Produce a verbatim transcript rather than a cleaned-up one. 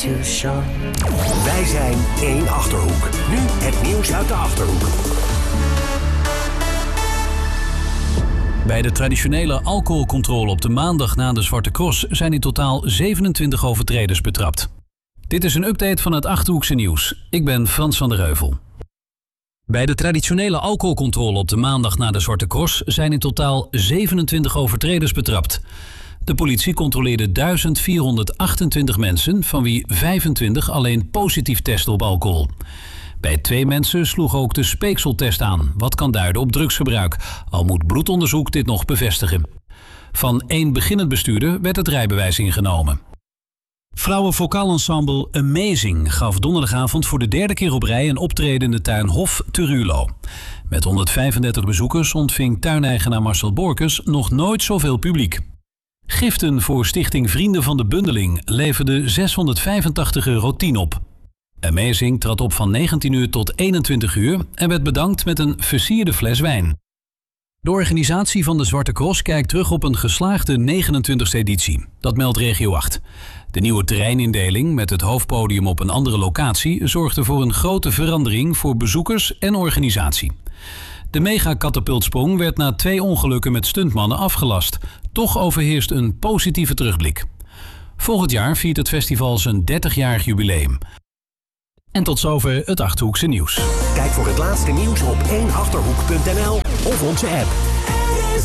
too short. Wij zijn één Achterhoek. Nu het nieuws uit de Achterhoek. Bij de traditionele alcoholcontrole op de maandag na de Zwarte Cross zijn in totaal zevenentwintig overtreders betrapt. Dit is een update van het Achterhoekse nieuws. Ik ben Frans van der Heuvel. Bij de traditionele alcoholcontrole op de maandag na de Zwarte Cross zijn in totaal zevenentwintig overtreders betrapt. De politie controleerde duizend vierhonderdachtentwintig mensen, van wie vijfentwintig alleen positief testen op alcohol. Bij twee mensen sloeg ook de speekseltest aan, wat kan duiden op drugsgebruik, al moet bloedonderzoek dit nog bevestigen. Van één beginnend bestuurder werd het rijbewijs ingenomen. Vrouwenvokaalensemble Amazing gaf donderdagavond voor de derde keer op rij een optreden in de tuin Hof te Ruurlo. Met honderdvijfendertig bezoekers ontving tuineigenaar Marcel Borkes nog nooit zoveel publiek. Giften voor Stichting Vrienden van de Bundeling leverden zeshonderdvijfentachtig euro tien op. Amazing trad op van negentien uur tot eenentwintig uur en werd bedankt met een versierde fles wijn. De organisatie van de Zwarte Cross kijkt terug op een geslaagde negenentwintigste editie. Dat meldt Regio acht. De nieuwe terreinindeling met het hoofdpodium op een andere locatie zorgde voor een grote verandering voor bezoekers en organisatie. De mega-katapultsprong werd na twee ongelukken met stuntmannen afgelast. Toch overheerst een positieve terugblik. Volgend jaar viert het festival zijn dertigjarig jubileum. En tot zover het Achterhoekse nieuws. Kijk voor het laatste nieuws op één achterhoek punt n l of onze app.